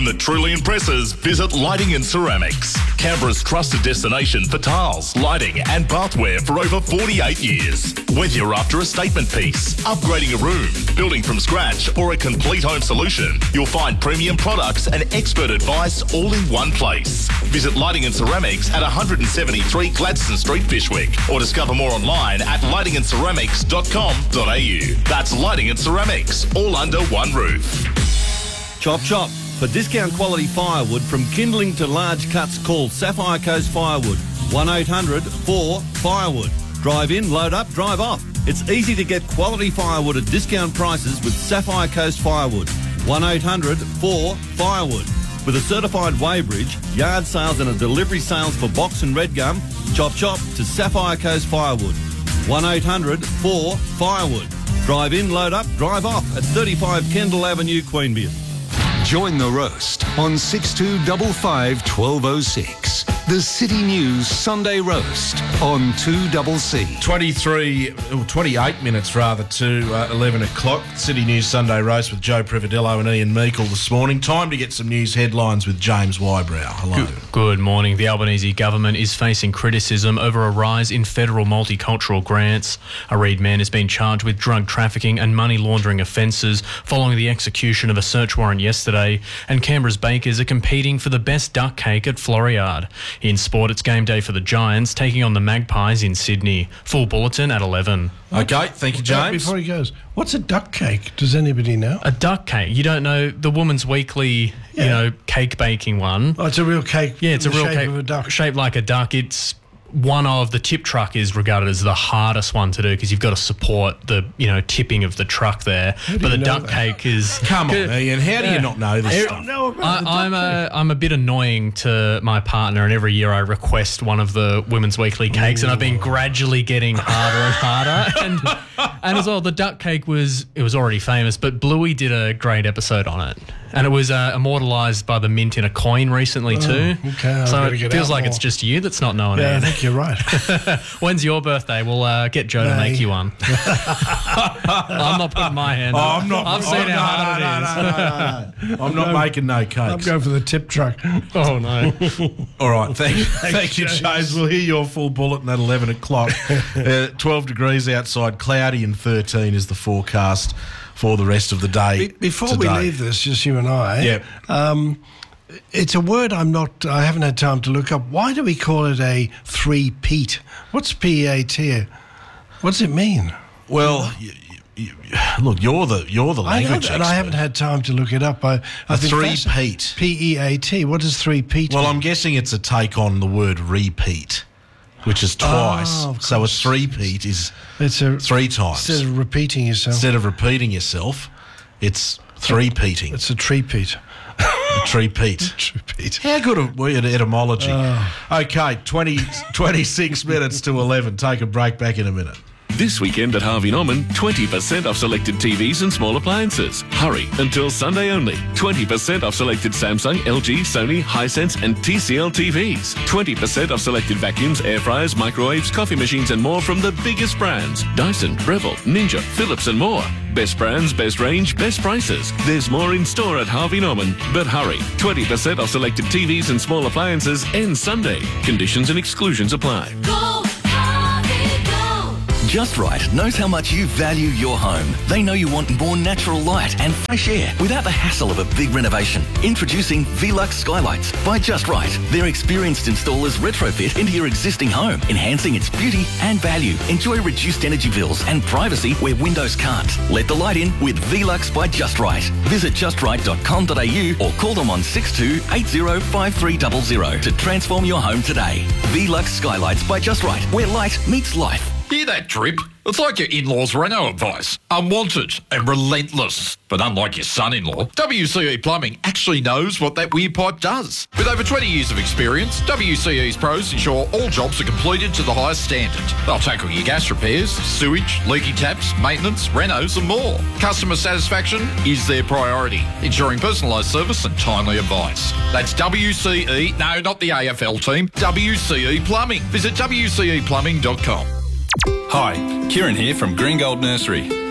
that truly impresses, visit Lighting and Ceramics. Canberra's trusted destination for tiles, lighting and bathware for over 48 years. Whether you're after a statement piece, upgrading a room, building from scratch or a complete home solution, you'll find premium products and expert advice all in one place. Visit Lighting and Ceramics at 173 Gladstone Street, Fyshwick, or discover more online at lightingandceramics.com.au. That's Lighting and Ceramics, all under one roof. Chop chop. For discount quality firewood from kindling to large cuts, call Sapphire Coast Firewood. 1-800-4-FIREWOOD. Drive in, load up, drive off. It's easy to get quality firewood at discount prices with Sapphire Coast Firewood. 1-800-4-FIREWOOD. With a certified weighbridge, yard sales and a delivery sales for box and red gum, chop chop to Sapphire Coast Firewood. 1-800-4-FIREWOOD. Drive in, load up, drive off at 35 Kendall Avenue, Queanbeyan. Join the roast on 6255 1206. The City News Sunday Roast on 2CC. 28 minutes to 11 o'clock. City News Sunday Roast with Joe Prividello and Ian Meikle this morning. Time to get some news headlines with James Wybrow. Hello. Good morning. The Albanese government is facing criticism over a rise in federal multicultural grants. A Reid man has been charged with drug trafficking and money laundering offences following the execution of a search warrant yesterday, and Canberra's bakers are competing for the best duck cake at Floriade. In sport, it's game day for the Giants, taking on the Magpies in Sydney. Full bulletin at 11. Okay, thank you, James. Before he goes, what's a duck cake? Does anybody know? A duck cake? You don't know the Woman's Weekly, cake baking one? Oh, it's a real cake. Yeah, it's a real cake. Of a duck. Shaped like a duck. It's one of the tip truck is regarded as the hardest one to do because you've got to support the tipping of the truck there. But the duck cake is come on, Ian. How do you not know this stuff? I'm a bit annoying to my partner, and every year I request one of the Women's Weekly cakes, and I've been gradually getting harder and harder. And as well, the duck cake was already famous, but Bluey did a great episode on it. And it was immortalised by the Mint in a coin recently too. Okay, so it feels like it's just you that's not knowing it. Yeah, I think you're right. When's your birthday? We'll get Joe to make you one. I'm not putting my hand up. I've seen how hard it is. I'm not making no cakes. I'm going for the tip truck. Oh, no. All right, thank you, James. We'll hear your full bulletin at 11 o'clock. 12 degrees outside, cloudy, and 13 is the forecast for the rest of the day. Before we leave this, just you and I, it's a word I haven't had time to look up. Why do we call it a three-peat? What's P-A-T? What's it mean? Well, look, you're the language expert. I haven't had time to look it up. A three-peat. P-E-A-T. What does three-peat mean? Well, I'm guessing it's a take on the word repeat, which is twice. So a three-peat is three times. Instead of repeating yourself. It's three-peating. It's a tree-peat. Tree-peat. How good are we at etymology? Okay, 26 minutes to 11. Take a break, back in a minute. This weekend at Harvey Norman, 20% off selected TVs and small appliances. Hurry until Sunday only. 20% off selected Samsung, LG, Sony, Hisense and TCL TVs. 20% off selected vacuums, air fryers, microwaves, coffee machines and more from the biggest brands. Dyson, Breville, Ninja, Philips and more. Best brands, best range, best prices. There's more in store at Harvey Norman. But hurry, 20% off selected TVs and small appliances ends Sunday. Conditions and exclusions apply. Just Right knows how much you value your home. They know you want more natural light and fresh air without the hassle of a big renovation. Introducing Velux Skylights by Just Right. Their experienced installers retrofit into your existing home, enhancing its beauty and value. Enjoy reduced energy bills and privacy where windows can't. Let the light in with Velux by Just Right. Visit justright.com.au or call them on 62805300 to transform your home today. Velux Skylights by Just Right, where light meets life. Hear that drip? It's like your in-laws' Renault advice. Unwanted and relentless. But unlike your son-in-law, WCE Plumbing actually knows what that weird pipe does. With over 20 years of experience, WCE's pros ensure all jobs are completed to the highest standard. They'll tackle your gas repairs, sewage, leaky taps, maintenance, renos and more. Customer satisfaction is their priority, ensuring personalised service and timely advice. That's WCE, no, not the AFL team, WCE Plumbing. Visit WCEplumbing.com. Hi, Kieran here from Green Gold Nursery.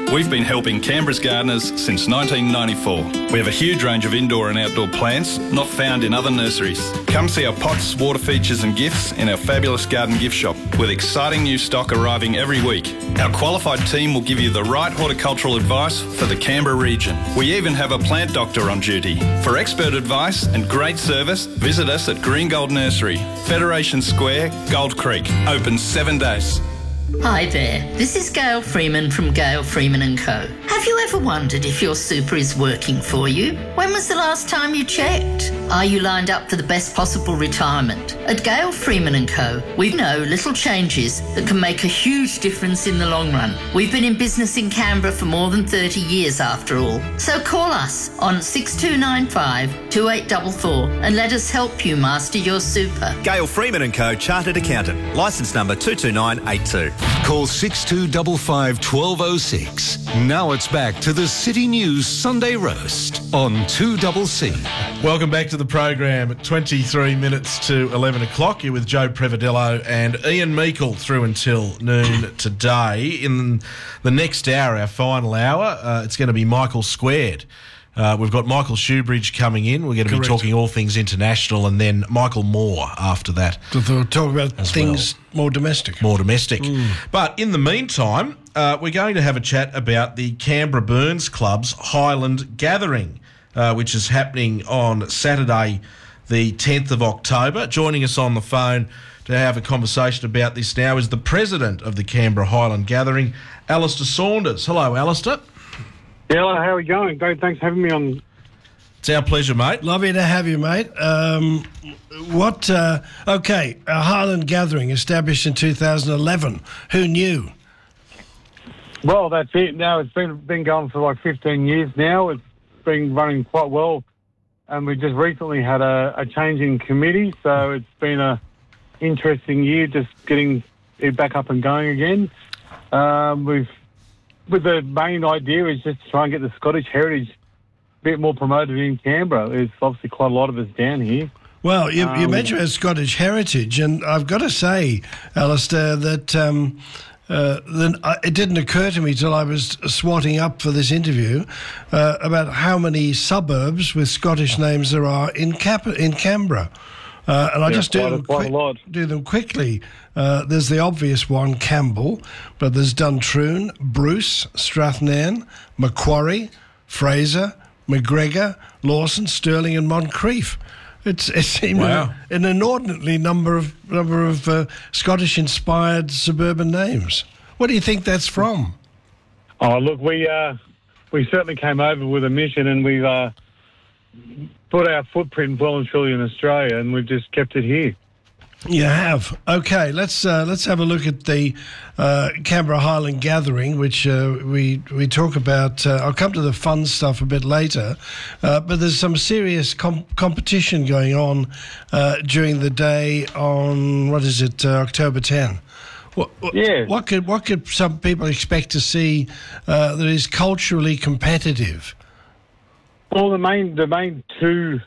We've been helping Canberra's gardeners since 1994. We have a huge range of indoor and outdoor plants not found in other nurseries. Come see our pots, water features and gifts in our fabulous garden gift shop with exciting new stock arriving every week. Our qualified team will give you the right horticultural advice for the Canberra region. We even have a plant doctor on duty. For expert advice and great service, visit us at Green Gold Nursery, Federation Square, Gold Creek. Open 7 days. Hi there, this is Gail Freeman from Gail Freeman & Co. Have you ever wondered if your super is working for you? When was the last time you checked? Are you lined up for the best possible retirement? At Gail Freeman & Co, we know little changes that can make a huge difference in the long run. We've been in business in Canberra for more than 30 years after all. So call us on 6295 2844 and let us help you master your super. Gail Freeman & Co, Chartered Accountant, licence number 22982. Call 6255 1206. Now it's back to the City News Sunday Roast on 2CC. Welcome back to the program at 23 minutes to 11 o'clock. You're with Joe Prevadello and Ian Meikle through until noon today. In the next hour, our final hour, it's going to be Michael Squared. We've got Michael Shoebridge coming in. We're going to be talking all things international, and then Michael Moore after that. So talk about things more domestic. More domestic. But in the meantime, we're going to have a chat about the Canberra Burns Club's Highland Gathering, which is happening on Saturday, the 10th of October. Joining us on the phone to have a conversation about this now is the president of the Canberra Highland Gathering, Alistair Saunders. Hello, Alistair. Yeah, hello, how are we going? Great, thanks for having me on. It's our pleasure, mate. Lovely to have you, mate. A Highland Gathering established in 2011. Who knew? Well, that's it. Now it's been going for like 15 years now. It's been running quite well, and we just recently had a change in committee, so it's been a interesting year just getting it back up and going again. With the main idea is just to try and get the Scottish heritage a bit more promoted in Canberra. There's obviously quite a lot of us down here. Well, you mentioned about Scottish heritage, and I've got to say, Alistair, that it didn't occur to me till I was swatting up for this interview about how many suburbs with Scottish names there are in Canberra. And I just do them quickly. There's the obvious one, Campbell, but there's Duntroon, Bruce, Strathnairn, Macquarie, Fraser, McGregor, Lawson, Stirling, and Moncrief. It seemed an inordinately number of Scottish-inspired suburban names. What do you think that's from? Oh, look, we certainly came over with a mission, and we've put our footprint well and truly in Australia, and we've just kept it here. You have. Okay, let's have a look at the Canberra Highland Gathering, which we talk about. I'll come to the fun stuff a bit later, but there's some serious competition going on during the day on October 10. What could some people expect to see that is culturally competitive? Well, the main two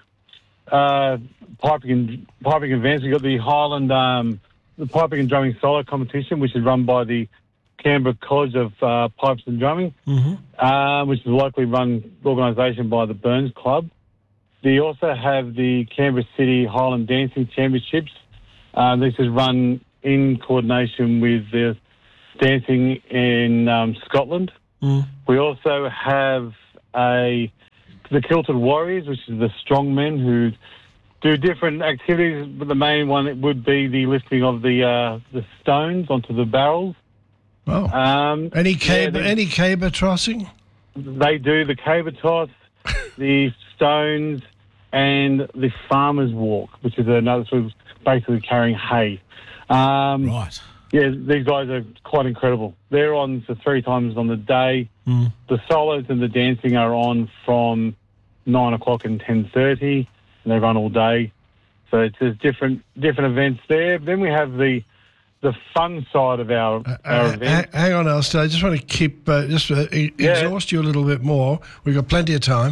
piping events. We've got the Highland, the piping and drumming solo competition, which is run by the Canberra College of Pipes and Drumming, which is a locally run organisation by the Burns Club. They also have the Canberra City Highland Dancing Championships. This is run in coordination with the dancing in Scotland. We also have the Kilted Warriors, which is the strongmen who do different activities, but the main one would be the lifting of the stones onto the barrels. Oh. Any caber tossing? They do the caber toss, the stones, and the farmer's walk, which is another sort of basically carrying hay. Right. Yeah, these guys are quite incredible. They're on for 3 times on the day. The solos and the dancing are on from 9 o'clock and 10:30, and they run all day. So it's just different events there. Then we have the fun side of our event. Hang on, Alistair. I just want to keep exhaust you a little bit more. We've got plenty of time.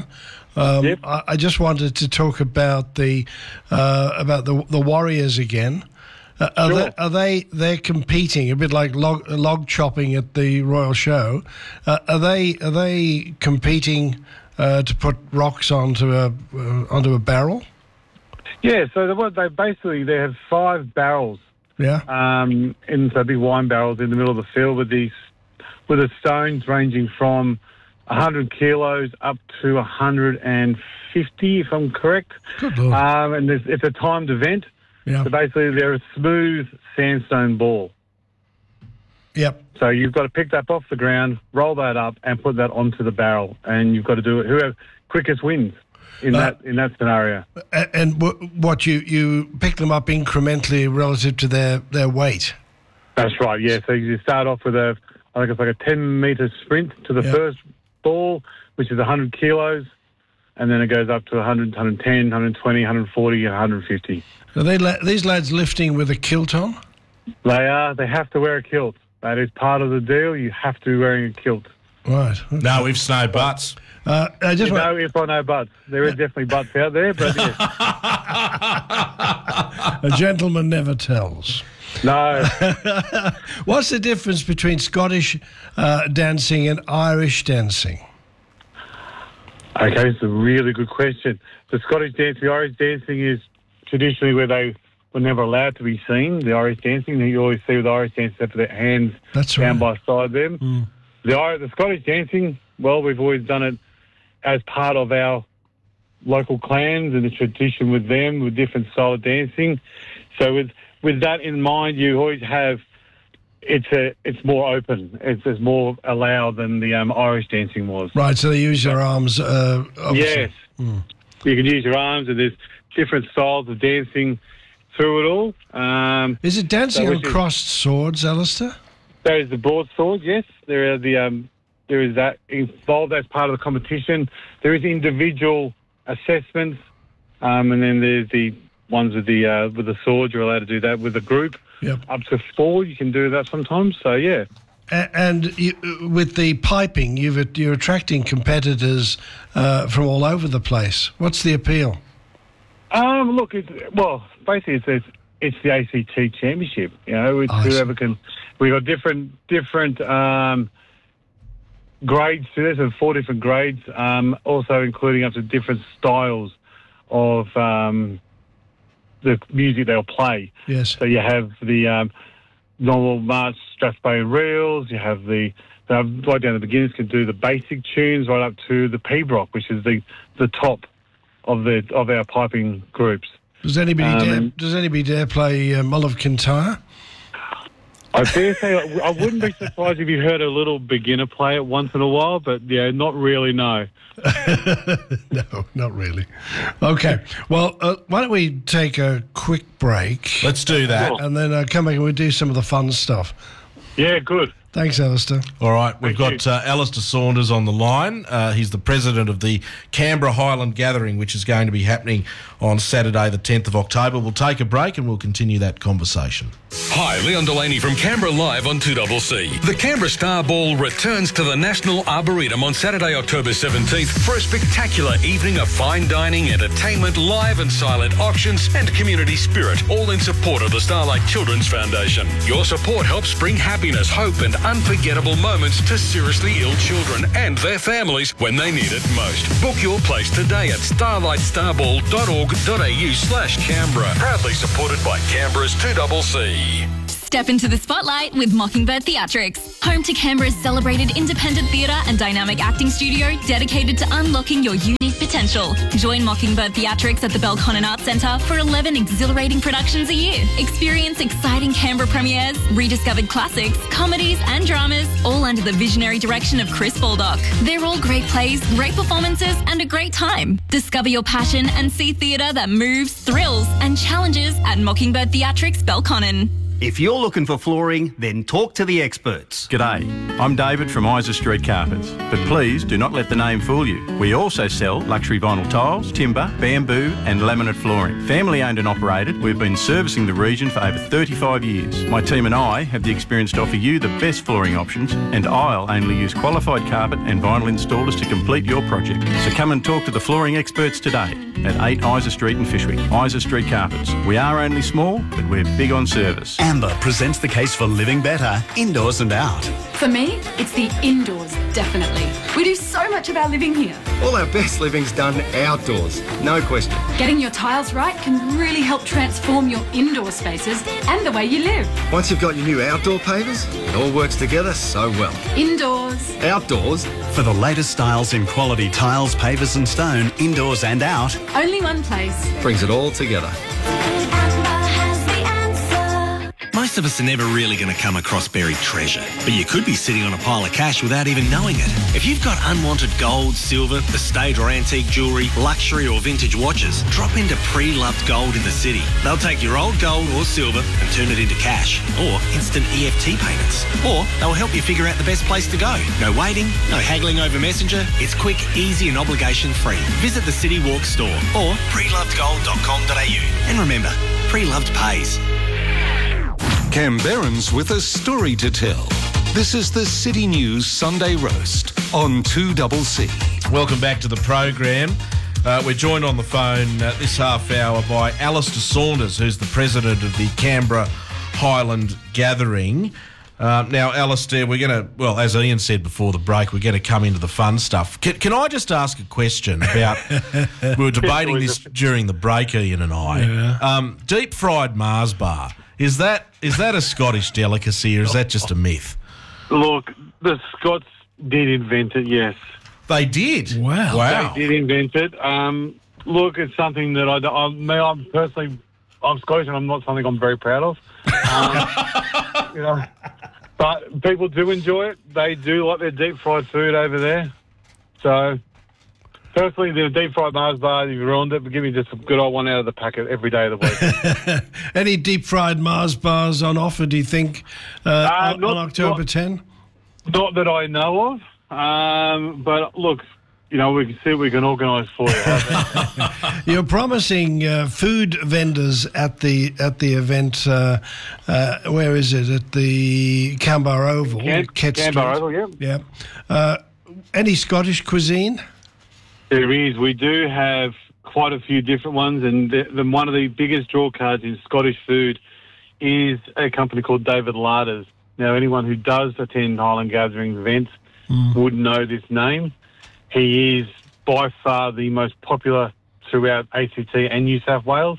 I just wanted to talk about the Warriors again. They're competing a bit like log chopping at the Royal Show. Are they competing to put rocks onto a barrel? Yeah, so they have 5 barrels. Yeah. In so big wine barrels in the middle of the field with the stones ranging from 100 kilos up to 150, if I'm correct. Good Lord. And it's a timed event. Yeah. So basically, they're a smooth sandstone ball. Yep. So you've got to pick that off the ground, roll that up, and put that onto the barrel, and you've got to do it. Whoever quickest wins in that scenario. And what you pick them up incrementally relative to their weight. That's right. Yeah. So you start off with I think it's like a 10-metre sprint to the first ball, which is 100 kilos, and then it goes up to 100, 110, 120, 140, 150. Are these lads lifting with a kilt on? They are. They have to wear a kilt. That is part of the deal. You have to be wearing a kilt. Right. Okay. No, we've snow butts. If I know butts. There is definitely butts out there, but yes. A gentleman never tells. No. What's the difference between Scottish dancing and Irish dancing? Okay, it's a really good question. The Scottish dancing, the Irish dancing is traditionally where they were never allowed to be seen, the Irish dancing. You always see with the Irish dancers have their hands down by side them. Mm. The Scottish dancing, well, we've always done it as part of our local clans and the tradition with them, with different style of dancing. So with that in mind, you always have it's more open. It's more allowed than the Irish dancing was. Right. So they use their arms. Obviously. Yes. Mm. You can use your arms, and there's different styles of dancing through it all. Is it dancing on crossed swords, Alistair? There is the broadsword, yes. There is that involved as part of the competition. There is individual assessments, and then there's the ones with the sword. You're allowed to do that with a group. Yep. Up to 4, you can do that sometimes. So yeah. And with the piping, you're attracting competitors from all over the place. What's the appeal? Look, basically it's the ACT Championship. You know, it's whoever can. We've got different grades to this, and 4 different grades, also including up to different styles of the music they'll play. Yes. So you have the normal march, Strathspey reels. You have right down the beginners can do the basic tunes right up to the pibroch, which is the top of our piping groups. Does anybody dare play Mull of Kintyre? I dare say I wouldn't be surprised if you heard a little beginner play it once in a while, but yeah, not really, no. No, not really. Okay, well, why don't we take a quick break? Let's do that. Sure. And then come back and we'll do some of the fun stuff. Yeah, good. Thanks, Alistair. All right, we've got Alistair Saunders on the line. He's the president of the Canberra Highland Gathering, which is going to be happening on Saturday, the 10th of October. We'll take a break and we'll continue that conversation. Hi, Leon Delaney from Canberra Live on 2CC. The Canberra Star Ball returns to the National Arboretum on Saturday, October 17th for a spectacular evening of fine dining, entertainment, live and silent auctions and community spirit, all in support of the Starlight Children's Foundation. Your support helps bring happiness, hope and unforgettable moments to seriously ill children and their families when they need it most. Book your place today at starlightstarball.org.au/Canberra. Proudly supported by Canberra's 2CC. Step into the spotlight with Mockingbird Theatrics, home to Canberra's celebrated independent theatre and dynamic acting studio dedicated to unlocking your unique potential. Join Mockingbird Theatrics at the Belconnen Arts Centre for 11 exhilarating productions a year. Experience exciting Canberra premieres, rediscovered classics, comedies and dramas, all under the visionary direction of Chris Baldock. They're all great plays, great performances and a great time. Discover your passion and see theatre that moves, thrills and challenges at Mockingbird Theatrics Belconnen. If you're looking for flooring, then talk to the experts. G'day, I'm David from Isa Street Carpets, but please do not let the name fool you. We also sell luxury vinyl tiles, timber, bamboo and laminate flooring. Family owned and operated, we've been servicing the region for over 35 years. My team and I have the experience to offer you the best flooring options, and I'll only use qualified carpet and vinyl installers to complete your project. So come and talk to the flooring experts today at 8 Isa Street in Fishwick. Isa Street Carpets. We are only small, but we're big on service. Amber presents the case for living better, indoors and out. For me, it's the indoors, definitely. We do so much of our living here. All our best living's done outdoors, no question. Getting your tiles right can really help transform your indoor spaces and the way you live. Once you've got your new outdoor pavers, it all works together so well. Indoors. Outdoors. For the latest styles in quality tiles, pavers and stone, indoors and out. Only one place. Brings it all together. Most of us are never really going to come across buried treasure, but you could be sitting on a pile of cash without even knowing it. If you've got unwanted gold, silver, estate or antique jewellery, luxury or vintage watches, drop into Pre-Loved Gold in the city. They'll take your old gold or silver and turn it into cash, or instant EFT payments. Or they'll help you figure out the best place to go. No waiting, no haggling over Messenger. It's quick, easy and obligation-free. Visit the City Walk store or prelovedgold.com.au. And remember, Pre-Loved pays. Canberrans with a story to tell. This is the City News Sunday Roast on 2CC. Welcome back to the program. We're joined on the phone this half hour by Alistair Saunders, who's the president of the Canberra Highland Gathering. Now, Alistair, we're going to, well, as Ian said before the break, we're going to come into the fun stuff. Can I just ask a question about, we were debating this during the break, Ian and I. Yeah. Deep fried Mars bar. Is that a Scottish delicacy or is that just a myth? Look, the Scots did invent it, yes. They did? Wow. They did invent it. Look, it's something that I'm personally, I'm Scottish and I'm not something I'm very proud of. You know, but people do enjoy it. They do like their deep fried food over there. So, personally, the deep fried Mars bar, you've ruined it, but give me just a good old one out of the packet every day of the week. Any deep fried Mars bars on offer, do you think, on October 10? Not that I know of. But look, you know, we can see what we can organise for you. You're promising food vendors at the event. Where is it? At the Canberra Oval. Canberra Oval, yeah. Yeah. Any Scottish cuisine? There is. We do have quite a few different ones, and one of the biggest draw cards in Scottish food is a company called David Larder's. Now, anyone who does attend Highland Gathering events would know this name. He is by far the most popular throughout ACT and New South Wales.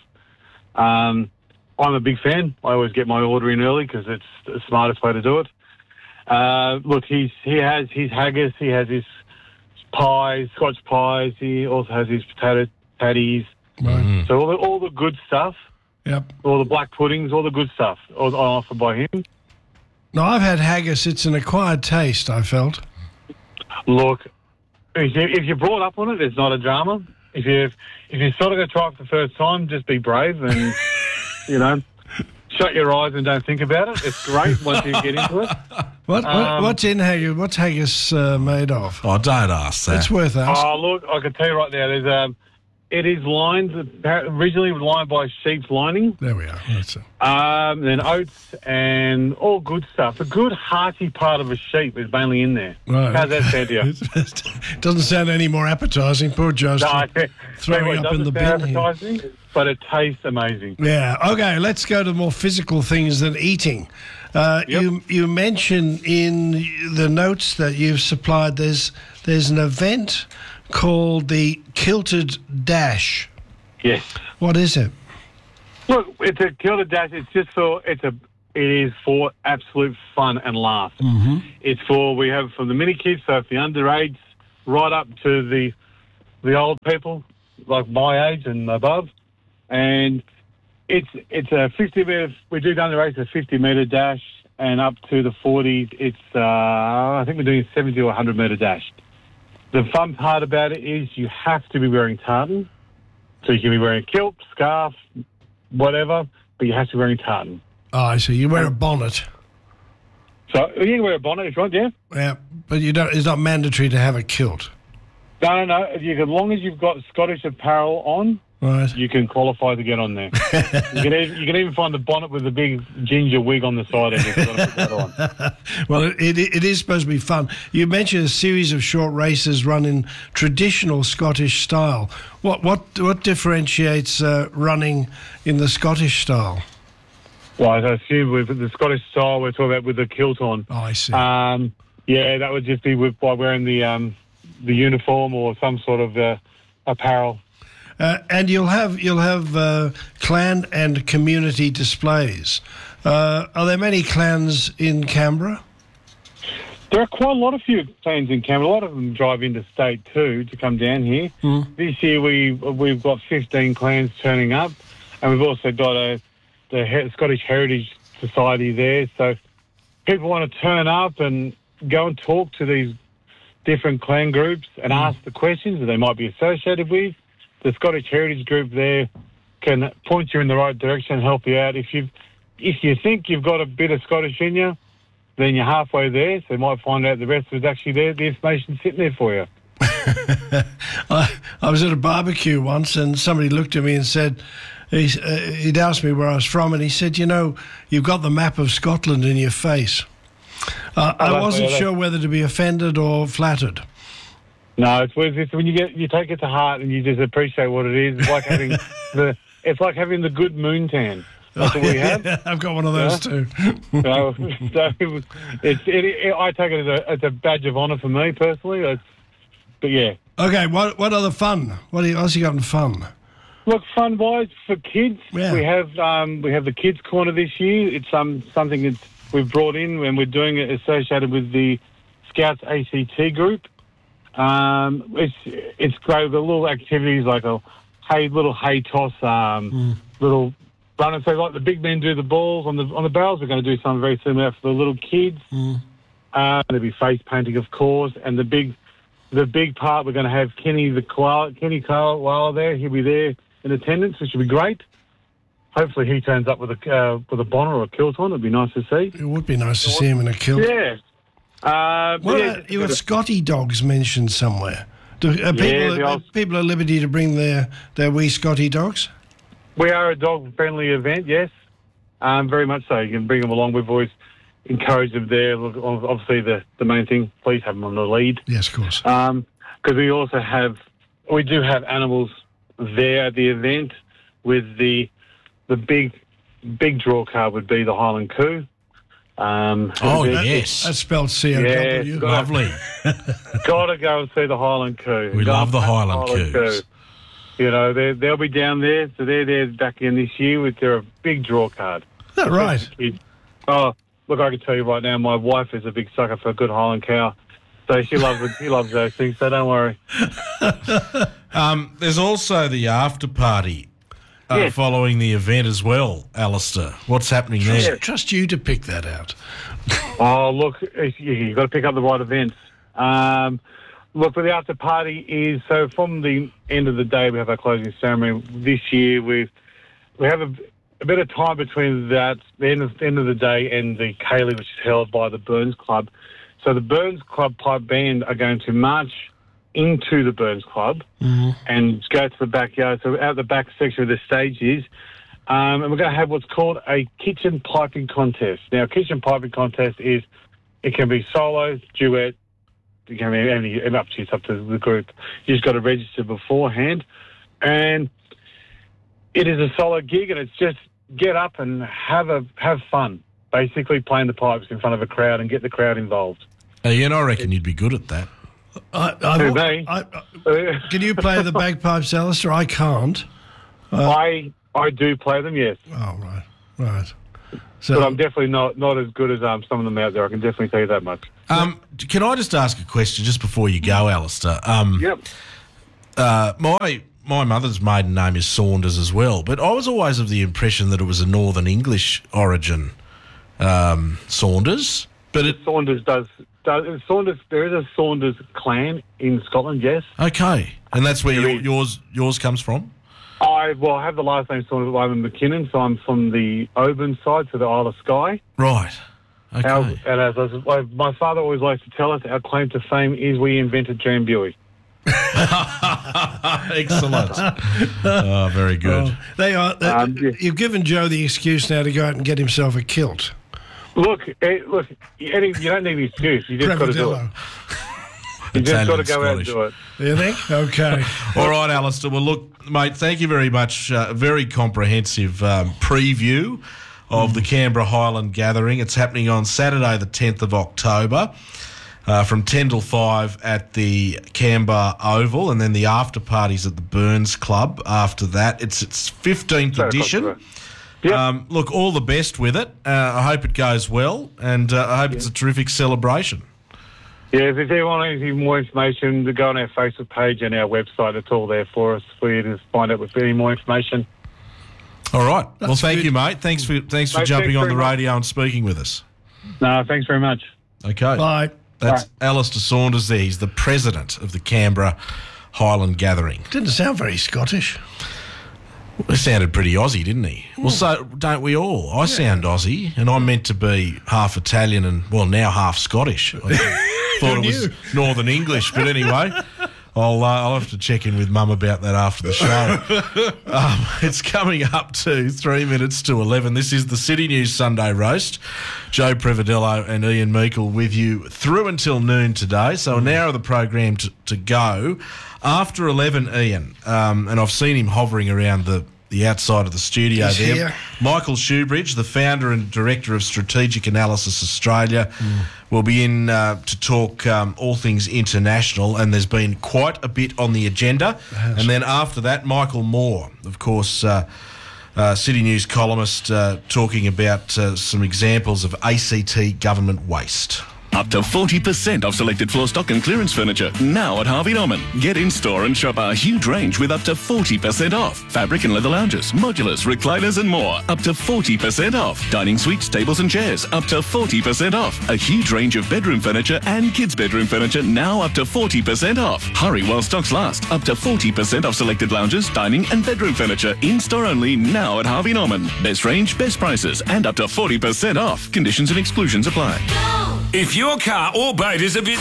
I'm a big fan. I always get my order in early because it's the smartest way to do it. Look, he has his haggis, he has his pies, Scotch pies. He also has his potato patties. Right. So all the good stuff. Yep. All the black puddings, all the good stuff on offer by him. No, I've had haggis. It's an acquired taste, I felt. Look, if you're brought up on it, it's not a drama. If you're sort of going to try it for the first time, just be brave and, you know, shut your eyes and don't think about it. It's great once you get into it. What's in haggis? What's haggis made of? Oh, don't ask that. It's worth asking. Oh, look, I can tell you right now, it is originally lined by sheep's lining. There we are. That's it. Then oats and all good stuff. The good hearty part of a sheep is mainly in there. Right. How's that sound to you? It doesn't sound any more appetising. Poor Joe's throwing up in the bin here. But it tastes amazing. Yeah. Okay, let's go to more physical things than eating. You mentioned in the notes that you've supplied there's an event called the Kilted Dash. Yes. What is it? Look, it's a Kilted Dash. It is for absolute fun and laugh. Mm-hmm. It's we have from the mini kids, so for the underage, right up to the old people, like my age and above. And it's a 50-metre, we do down the race a 50-metre dash, and up to the 40, it's, I think we're doing a 70 or 100-metre dash. The fun part about it is you have to be wearing tartan. So you can be wearing a kilt, scarf, whatever, but you have to be wearing tartan. Oh, I see. You wear a bonnet. So you can wear a bonnet if you want, yeah. Yeah, but you don't. It's not mandatory to have a kilt. No. As long as you've got Scottish apparel on, right, you can qualify to get on there. you can even find the bonnet with the big ginger wig on the side of it. You've got to put that on. Well, it is supposed to be fun. You mentioned a series of short races run in traditional Scottish style. What differentiates running in the Scottish style? Well, I assume with the Scottish style, we're talking about with the kilt on. Oh, I see. Yeah, that would just be by wearing the uniform or some sort of apparel. And you'll have clan and community displays. Are there many clans in Canberra? There are quite a lot of few clans in Canberra. A lot of them drive into state too to come down here. This year we've got 15 clans turning up, and we've also got the Scottish Heritage Society there. So people want to turn up and go and talk to these different clan groups and ask the questions that they might be associated with. The Scottish Heritage Group there can point you in the right direction and help you out. If you think you've got a bit of Scottish in you, then you're halfway there, so you might find out the rest is actually there, the information's sitting there for you. I was at a barbecue once and somebody looked at me and said, he'd asked me where I was from, and he said, you've got the map of Scotland in your face. I wasn't sure whether to be offended or flattered. No, it's when you take it to heart and you just appreciate what it is. It's like having the good moon tan. That's what we have. Yeah, I've got one of those too. I take it as a badge of honour for me personally. But yeah. Okay, what other fun? What else you got in fun? Look, fun-wise for kids, we have the kids corner this year. It's something that we've brought in and we're doing it associated with the Scouts ACT group. It's great. The little activities like little hay toss, little run and say like the big men do the balls on the barrels. We're going to do something very similar for the little kids. There'll be face painting, of course, and the big part we're going to have Kenny Koala there. He'll be there in attendance, which will be great. Hopefully he turns up with a bonnet or a kilt on. It'd be nice to see. It would be nice to see him in a kilt. Yeah. You got Scotty dogs mentioned somewhere. People at liberty to bring their wee Scotty dogs? We are a dog-friendly event, yes. Very much so. You can bring them along. We've always encouraged them there. Look, obviously, the main thing, please have them on the lead. Yes, of course. Because we do have animals there at the event. With the big draw card would be the Highland Coo. Yes. That's spelled C-O-W. Yeah, lovely. Got to go and see the Highland Coo. We love the Highland Coos. They'll be down there, so they're there back in this year with their big draw card. Is that right? Oh, look, I can tell you right now, my wife is a big sucker for a good Highland cow. So she loves those things, so don't worry. There's also the after party following the event as well, Alistair. What's happening there? Trust you to pick that out. Oh, look, you've got to pick up the right events. Look, for the after party is, so from the end of the day, we have our closing ceremony. This year, we have a bit of time between that, the end of the day, and the Kaylee, which is held by the Burns Club. So the Burns Club pipe band are going to march into the Burns Club and go to the backyard. So out the back section of the stage is, and we're going to have what's called a kitchen piping contest. Now, kitchen piping contest is, it can be solo, duet, it can be any, it's up to the group. You just got to register beforehand, and it is a solid gig, and it's just get up and have fun. Basically, playing the pipes in front of a crowd and get the crowd involved. I reckon you'd be good at that. Can you play the bagpipes, Alistair? I can't. I do play them, yes. Oh, right. So, but I'm definitely not as good as some of them out there. I can definitely tell you that much. Can I just ask a question just before you go, Alistair? Yep. My mother's maiden name is Saunders as well, but I was always of the impression that it was a Northern English origin, Saunders. But Saunders does. Saunders. There is a Saunders clan in Scotland. Yes. Okay, and that's where yours comes from. I have the last name Saunders, but I'm McKinnon, so I'm from the Oban side, so the Isle of Skye. Right. Okay. My father always likes to tell us our claim to fame is we invented Drambuie. Excellent. Oh, very good. You've given Joe the excuse now to go out and get himself a kilt. Look, Eddie, you don't need an excuse. You just got to do it. You just got to go out and do it. You think? Okay. All right, Alistair. Well, look, mate, thank you very much. Very comprehensive preview of the Canberra Highland Gathering. It's happening on Saturday, the 10th of October, from 10 till 5 at the Canberra Oval, and then the after parties at the Burns Club after that. It's 15th edition. Yep. Look, all the best with it. I hope it goes well, and I hope it's a terrific celebration. Yeah, if anyone wants any more information, to go on our Facebook page and our website. It's all there for us for you to find out with any more information. All right. Well, thank you, mate. Thanks for jumping on the radio and speaking with us. No, thanks very much. Okay. Bye. That's Alistair Saunders there. He's the president of the Canberra Highland Gathering. Didn't sound very Scottish. He sounded pretty Aussie, didn't he? Well, so don't we all? I sound Aussie, and I'm meant to be half Italian and, now half Scottish. I thought it was Northern English, but anyway, I'll have to check in with Mum about that after the show. It's coming up to 3 minutes to 11. This is the City News Sunday Roast. Joe Prevedello and Ian Meikle with you through until noon today. So an hour of the program to go. After 11, Ian, and I've seen him hovering around the outside of the studio there. Here. Michael Shoebridge, the founder and director of Strategic Analysis Australia, will be in to talk all things international, and there's been quite a bit on the agenda. And then after that, Michael Moore, of course, City News columnist, talking about some examples of ACT government waste. Up to 40% off selected floor stock and clearance furniture now at Harvey Norman. Get in store and shop our huge range with up to 40% off. Fabric and leather lounges, modulars, recliners and more. Up to 40% off. Dining suites, tables and chairs. Up to 40% off. A huge range of bedroom furniture and kids' bedroom furniture now up to 40% off. Hurry while stocks last. Up to 40% off selected lounges, dining and bedroom furniture. In store only now at Harvey Norman. Best range, best prices and up to 40% off. Conditions and exclusions apply. If your car or boat is a bit...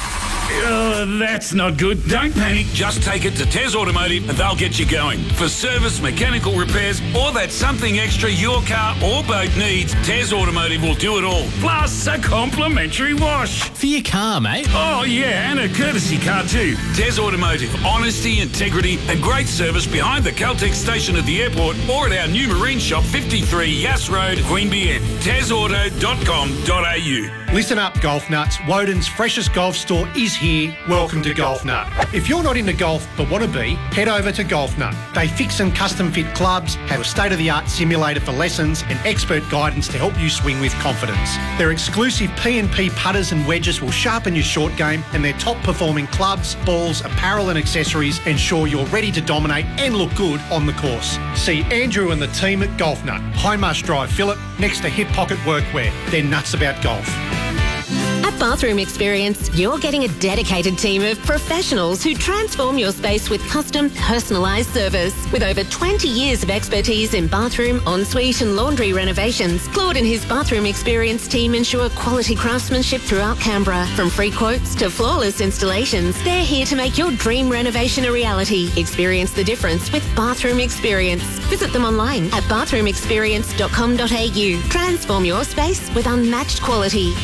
that's not good. Don't panic. Just take it to Tez Automotive and they'll get you going. For service, mechanical repairs, or that something extra your car or boat needs, Tez Automotive will do it all. Plus a complimentary wash. For your car, mate. Oh, yeah, and a courtesy car too. Tez Automotive. Honesty, integrity and great service behind the Caltex station at the airport or at our new marine shop, 53 Yass Road, Queanbeyan. TezAuto.com.au. Listen up, golf nuts. Woden's freshest golf store is here. Welcome to Golf Nut. If you're not into golf but want to be, head over to Golf Nut. They fix and custom fit clubs, have a state-of-the-art simulator for lessons and expert guidance to help you swing with confidence. Their exclusive P&P putters and wedges will sharpen your short game, and their top-performing clubs, balls, apparel and accessories ensure you're ready to dominate and look good on the course. See Andrew and the team at Golf Nut, High Marsh Drive, Phillip, next to Hip Pocket Workwear. They're nuts about golf. At Bathroom Experience, you're getting a dedicated team of professionals who transform your space with custom, personalised service. With over 20 years of expertise in bathroom, ensuite and laundry renovations, Claude and his Bathroom Experience team ensure quality craftsmanship throughout Canberra. From free quotes to flawless installations, they're here to make your dream renovation a reality. Experience the difference with Bathroom Experience. Visit them online at bathroomexperience.com.au. Transform your space with unmatched quality.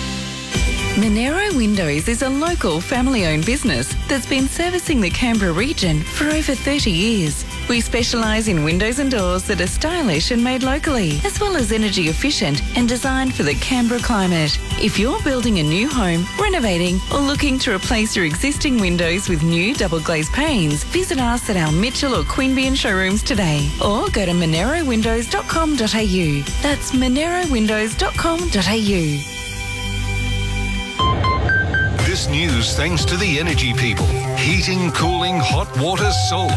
Monero Windows is a local family-owned business that's been servicing the Canberra region for over 30 years. We specialise in windows and doors that are stylish and made locally, as well as energy efficient and designed for the Canberra climate. If you're building a new home, renovating or looking to replace your existing windows with new double glazed panes, visit us at our Mitchell or Queanbeyan showrooms today, or go to monerowindows.com.au. That's monerowindows.com.au. This news thanks to the energy people. Heating, cooling, hot water, solar.